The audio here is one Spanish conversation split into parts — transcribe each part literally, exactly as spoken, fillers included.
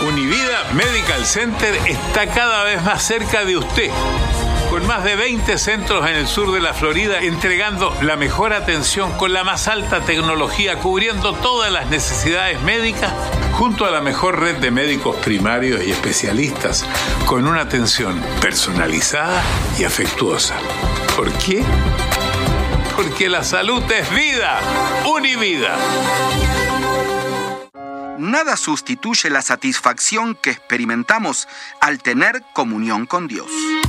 Univida Medical Center está cada vez más cerca de usted, con más de veinte centros en el sur de la Florida, entregando la mejor atención con la más alta tecnología, cubriendo todas las necesidades médicas, junto a la mejor red de médicos primarios y especialistas, con una atención personalizada y afectuosa. ¿Por qué? Porque la salud es vida. Univida. Nada sustituye la satisfacción que experimentamos al tener comunión con Dios.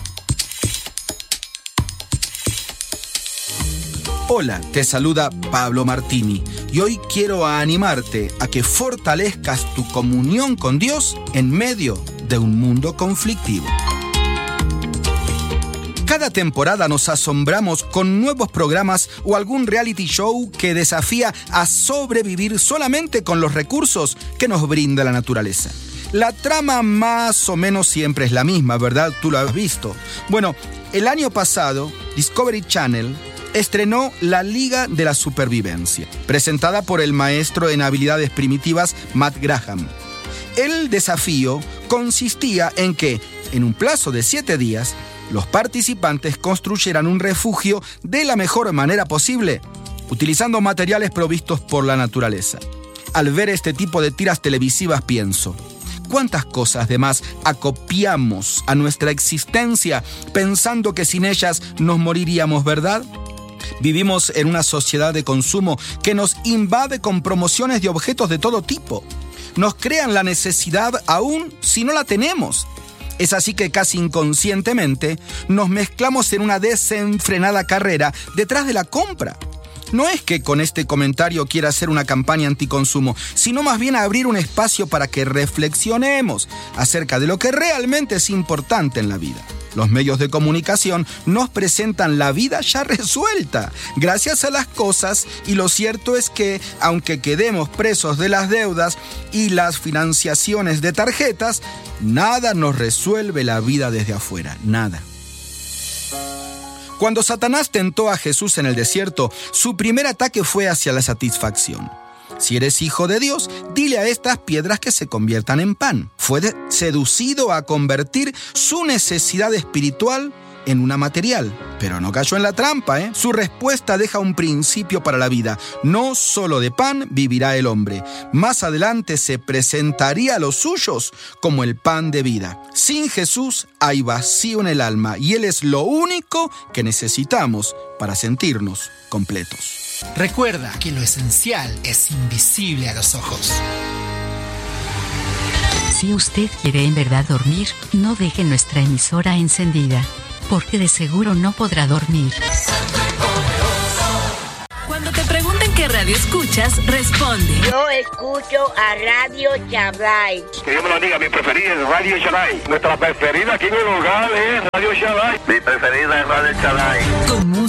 Hola, te saluda Pablo Martini y hoy quiero animarte a que fortalezcas tu comunión con Dios en medio de un mundo conflictivo. Cada temporada nos asombramos con nuevos programas o algún reality show que desafía a sobrevivir solamente con los recursos que nos brinda la naturaleza. La trama más o menos siempre es la misma, ¿verdad? Tú lo has visto. Bueno, el año pasado, Discovery Channel estrenó La Liga de la Supervivencia, presentada por el maestro en habilidades primitivas Matt Graham. El desafío consistía en que, en un plazo de siete días, los participantes construyeran un refugio de la mejor manera posible, utilizando materiales provistos por la naturaleza. Al ver este tipo de tiras televisivas pienso, ¿cuántas cosas de más acopiamos a nuestra existencia pensando que sin ellas nos moriríamos, verdad? Vivimos en una sociedad de consumo que nos invade con promociones de objetos de todo tipo. Nos crean la necesidad aún si no la tenemos. Es así que casi inconscientemente nos mezclamos en una desenfrenada carrera detrás de la compra. No es que con este comentario quiera hacer una campaña anticonsumo, sino más bien abrir un espacio para que reflexionemos acerca de lo que realmente es importante en la vida. Los medios de comunicación nos presentan la vida ya resuelta, gracias a las cosas, y lo cierto es que, aunque quedemos presos de las deudas y las financiaciones de tarjetas, nada nos resuelve la vida desde afuera, nada. Cuando Satanás tentó a Jesús en el desierto, su primer ataque fue hacia la satisfacción. Si eres hijo de Dios, dile a estas piedras que se conviertan en pan. Fue seducido a convertir su necesidad espiritual en una material, pero no cayó en la trampa, ¿eh? Su respuesta deja un principio para la vida. No solo de pan vivirá el hombre. Más adelante se presentaría a los suyos como el pan de vida. Sin Jesús hay vacío en el alma y Él es lo único que necesitamos para sentirnos completos. Recuerda que lo esencial es invisible a los ojos. Si usted quiere en verdad dormir, no deje nuestra emisora encendida, porque de seguro no podrá dormir. Cuando te pregunten qué radio escuchas, responde: yo escucho a Radio Shaddai. Que Dios me lo diga, mi preferida es Radio Shaddai. Nuestra preferida aquí en el hogar es Radio Shaddai. Mi preferida es Radio Shaddai. Con